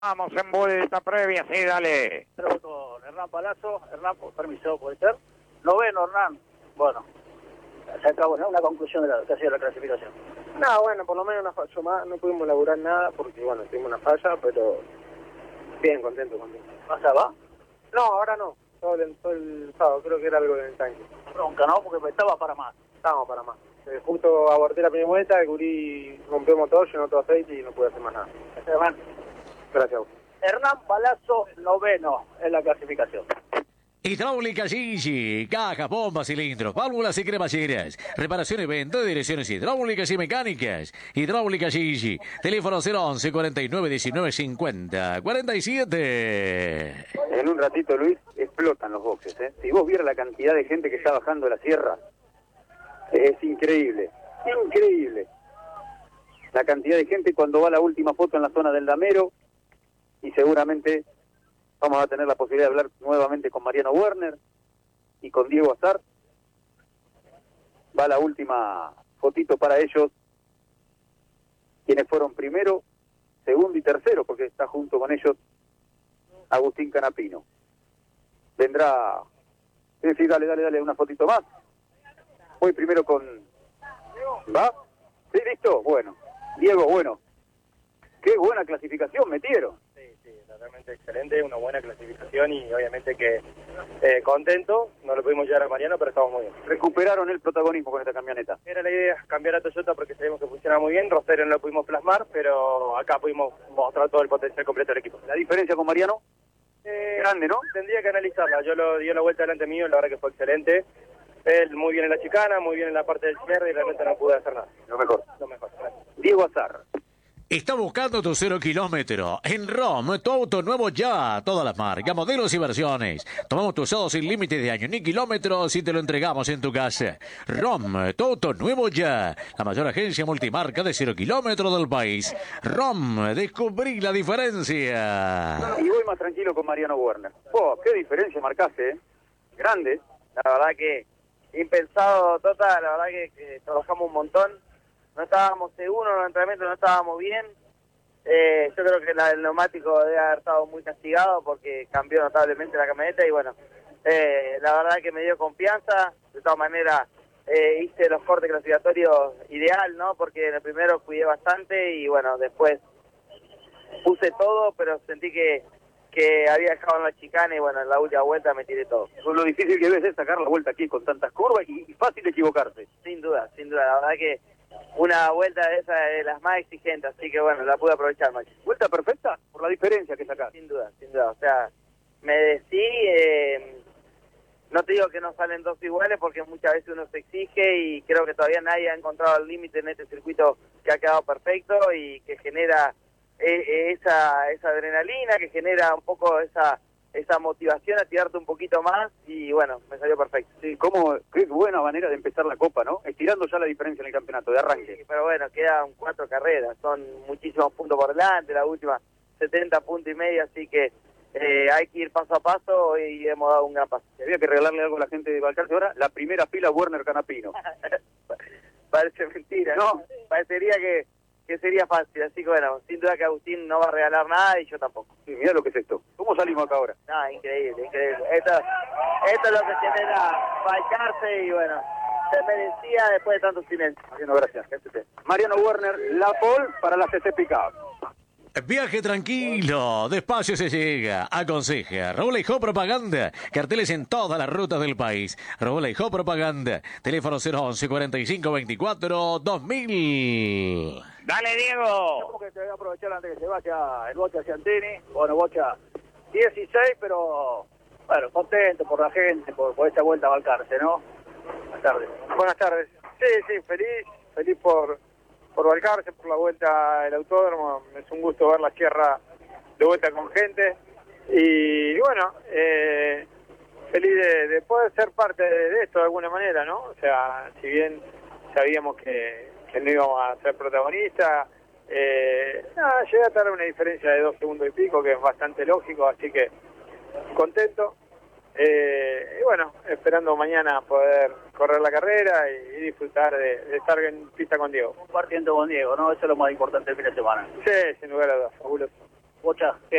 Vamos en vuelta previa, sí, dale. Pero con Hernán Palazzo. Hernán, permiso, ¿puede ser? Noveno, Hernán. Bueno, se acabó, ¿no? Una conclusión de la que ha sido la clasificación. No, bueno, por lo menos una falla más. No pudimos laburar nada porque, bueno, tuvimos una falla, pero bien, contento. ¿Pasa, va? No, ahora no. Todo el sábado, creo que era algo en el tanque. Bronca, ¿no? Porque estaba para más. Estábamos para más. Justo aborté la primera vuelta, el gurí rompió el motor, llenó todo aceite y no pude hacer más nada. Hernán. Gracias a vos. Hernán Palazzo, noveno en la clasificación. Hidráulica Gigi, cajas, bombas, cilindros, válvulas y cremalleras. Reparación y venta de direcciones hidráulicas y mecánicas. Hidráulica Gigi. Teléfono 011 49 19 50 47. En un ratito, Luis, explotan los boxes, ¿eh? Si vos vieras la cantidad de gente que está bajando la sierra, es increíble, increíble. La cantidad de gente cuando va la última foto en la zona del Damero, y seguramente vamos a tener la posibilidad de hablar nuevamente con Mariano Werner y con Diego Azar. Va la última fotito para ellos, quienes fueron primero, segundo y tercero, porque está junto con ellos Agustín Canapino. Vendrá, sí, dale, una fotito más. Voy primero con... ¿Va? ¿Sí, listo? Bueno. Diego, bueno. Qué buena clasificación metieron. Sí, realmente excelente, una buena clasificación y obviamente que contento. No lo pudimos llevar a Mariano, pero estamos muy bien. Recuperaron el protagonismo con esta camioneta. Era la idea cambiar a Toyota porque sabíamos que funciona muy bien. Rosario no lo pudimos plasmar, pero acá pudimos mostrar todo el potencial completo del equipo. ¿La diferencia con Mariano? Grande, ¿no? Tendría que analizarla. Yo lo di una vuelta delante mío, la verdad que fue excelente. Él muy bien en la chicana, muy bien en la parte del cierre y realmente no pude hacer nada. Lo mejor. Gracias. Diego Azar. Está buscando tu 0 kilómetro. En ROM, tu auto nuevo ya. Todas las marcas, modelos y versiones. Tomamos tu usado sin límite de año ni kilómetros y te lo entregamos en tu casa. ROM, tu auto nuevo ya. La mayor agencia multimarca de 0 kilómetros del país. ROM, descubrí la diferencia. Y voy más tranquilo con Mariano Werner. Oh, qué diferencia marcaste, ¿eh? Grande. La verdad que impensado, Tota, la verdad que trabajamos un montón. No estábamos seguros, los entrenamientos no estábamos bien. Yo creo que el neumático debe haber estado muy castigado porque cambió notablemente la camioneta y bueno, la verdad que me dio confianza. De todas maneras, hice los cortes clasificatorios ideal, ¿no? Porque en el primero cuidé bastante y bueno, después puse todo, pero sentí que había dejado en la chicana y bueno, en la última vuelta me tiré todo. Con lo difícil que ves es sacar la vuelta aquí con tantas curvas y fácil equivocarse. Sin duda, la verdad que una vuelta de esa de las más exigentes, así que bueno, la pude aprovechar, Maxi. ¿Vuelta perfecta? Por la diferencia que sacás. Sin duda, o sea, me decí, no te digo que no salen dos iguales porque muchas veces uno se exige y creo que todavía nadie ha encontrado el límite en este circuito que ha quedado perfecto y que genera esa adrenalina, que genera un poco esa motivación a tirarte un poquito más y bueno, me salió perfecto. Sí, qué buena manera de empezar la Copa, ¿no? Estirando ya la diferencia en el campeonato, de arranque. Sí, pero bueno, quedan 4 carreras, son muchísimos puntos por delante, la última 70 puntos y medio, así que hay que ir paso a paso y hemos dado un gran paso. Había que regalarle algo a la gente de Balcarce ahora, la primera fila Werner Canapino. Parece mentira, ¿no? Parecería que sería fácil, así que bueno, sin duda que Agustín no va a regalar nada y yo tampoco. Sí, mirá lo que es esto. ¿Cómo salimos acá ahora? No, increíble. Esto es lo que genera Balcarce y bueno, se merecía después de tanto silencio. Mariano, gracias. Mariano Werner, la pole para la CC Pickup. Viaje tranquilo, despacio se llega. Aconseja Raúl Eijó Propaganda. Carteles en todas las rutas del país. Raúl Eijó Propaganda. Teléfono 011 45 24 2000. Dale, Diego. Como que te voy a aprovechar antes que se vaya el bocha hacia Antini. Bueno, bocha 16, pero bueno, contento por la gente, por esta vuelta a Balcarce, ¿no? Buenas tardes. Buenas tardes. Sí, feliz por Balcarce, por la vuelta del autódromo. Es un gusto ver la sierra de vuelta con gente y bueno, feliz de poder ser parte de esto de alguna manera, ¿no? O sea, si bien sabíamos que no íbamos a ser protagonistas, llega a tener una diferencia de 2 segundos y pico, que es bastante lógico, así que contento. Y bueno, esperando mañana poder correr la carrera y disfrutar de estar en pista con Diego. Compartiendo con Diego, ¿no? Eso es lo más importante del fin de semana. Sí, sin lugar a dudas, fabuloso. Bocha,